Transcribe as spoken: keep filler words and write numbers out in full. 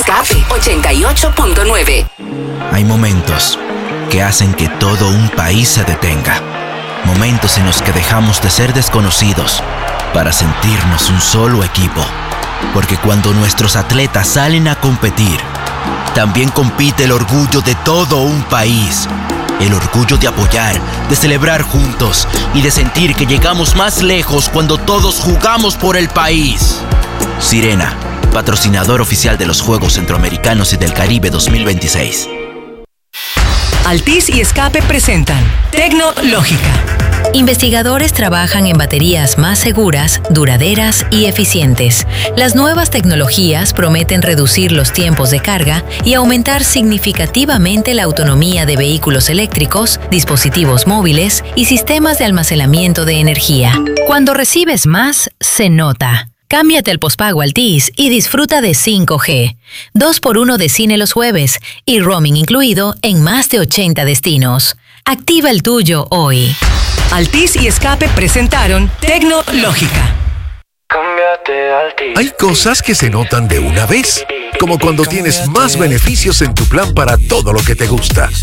Escape ochenta y ocho punto nueve. Hay momentos que hacen que todo un país se detenga. Momentos en los que dejamos de ser desconocidos para sentirnos un solo equipo. Porque cuando nuestros atletas salen a competir, también compite el orgullo de todo un país. El orgullo de apoyar, de celebrar juntos y de sentir que llegamos más lejos cuando todos jugamos por el país. Sirena, patrocinador oficial de los Juegos Centroamericanos y del Caribe dos mil veintiséis. Altis y Escape presentan Tecnológica. Investigadores trabajan en baterías más seguras, duraderas y eficientes. Las nuevas tecnologías prometen reducir los tiempos de carga y aumentar significativamente la autonomía de vehículos eléctricos, dispositivos móviles y sistemas de almacenamiento de energía. Cuando recibes más, se nota. Cámbiate al pospago Altis y disfruta de cinco G, dos por uno de cine los jueves y roaming incluido en más de ochenta destinos. Activa el tuyo hoy. Altis y Escape presentaron Tecnológica. Hay cosas que se notan de una vez, como cuando tienes más beneficios en tu plan para todo lo que te gusta.